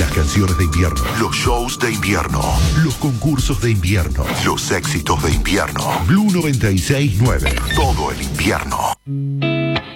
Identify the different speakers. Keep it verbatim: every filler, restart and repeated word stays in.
Speaker 1: Las canciones de invierno, los shows de invierno, los concursos de invierno, los éxitos de invierno. Blue noventa y seis nueve, todo el invierno.